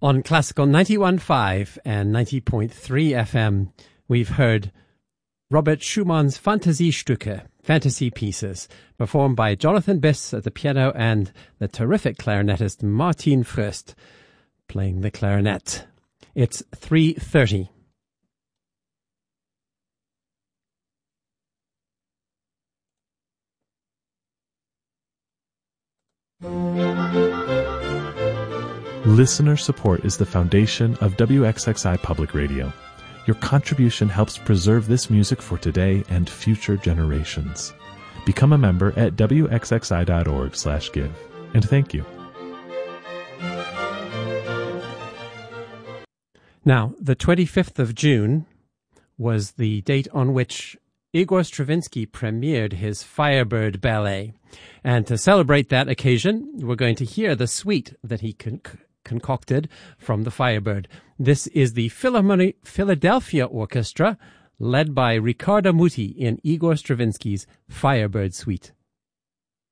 On Classical 91.5 and 90.3 FM, we've heard Robert Schumann's Fantasiestücke, Fantasy Pieces, performed by Jonathan Biss at the piano and the terrific clarinetist Martin Fröst playing the clarinet. It's 3:30. Listener support is the foundation of WXXI Public Radio. Your contribution helps preserve this music for today and future generations. Become a member at wxxi.org/give. And thank you. Now, the 25th of June was the date on which Igor Stravinsky premiered his Firebird Ballet. And to celebrate that occasion, we're going to hear the suite that he concocted from the Firebird. This is the Philadelphia Orchestra, led by Riccardo Muti in Igor Stravinsky's Firebird Suite.